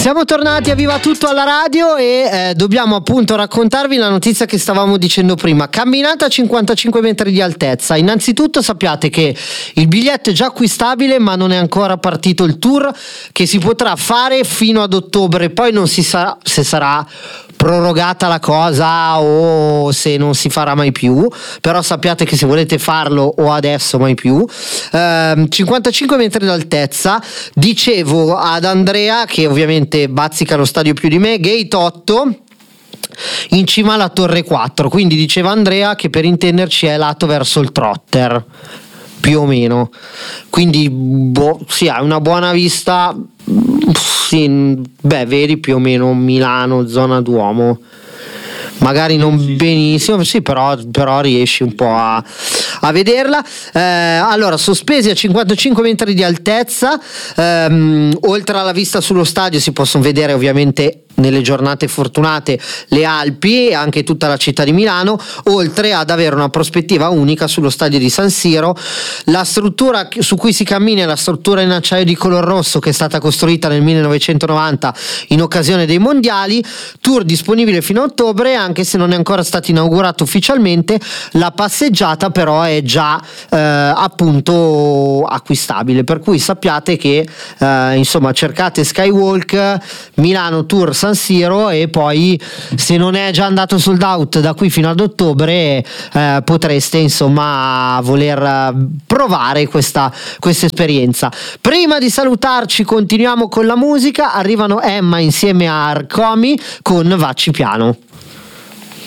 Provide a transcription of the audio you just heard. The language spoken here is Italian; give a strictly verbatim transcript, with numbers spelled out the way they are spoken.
Siamo tornati a Viva Tutto alla radio e eh, dobbiamo appunto raccontarvi la notizia che stavamo dicendo prima. Camminata a cinquantacinque metri di altezza. Innanzitutto sappiate che il biglietto è già acquistabile, ma non è ancora partito il tour, che si potrà fare fino ad ottobre. Poi non si sa se sarà prorogata la cosa o se non si farà mai più, però sappiate che se volete farlo o adesso mai più. ehm, cinquantacinque metri d'altezza. Dicevo ad Andrea, che ovviamente bazzica lo stadio più di me, gate otto in cima alla torre quattro, quindi diceva Andrea che per intenderci è lato verso il Trotter più o meno, quindi boh, sì, hai una buona vista. Sì, beh, vedi più o meno Milano, zona Duomo, magari non benissimo, sì, però, però riesci un po' a, a vederla. Eh, allora, sospesi a cinquantacinque metri di altezza, ehm, oltre alla vista sullo stadio si possono vedere ovviamente nelle giornate fortunate le Alpi e anche tutta la città di Milano, oltre ad avere una prospettiva unica sullo stadio di San Siro. La struttura su cui si cammina è la struttura in acciaio di color rosso che è stata costruita nel millenovecentonovanta in occasione dei mondiali. Tour disponibile fino a ottobre, anche se non è ancora stato inaugurato ufficialmente. La passeggiata però è già eh, appunto acquistabile, per cui sappiate che eh, insomma cercate Skywalk Milano Tour San Siro e poi, se non è già andato sold out da qui fino ad ottobre, eh, potreste insomma voler provare questa, questa esperienza. Prima di salutarci continuiamo con la musica. Arrivano Emma insieme a Arcomi con Vacci Piano.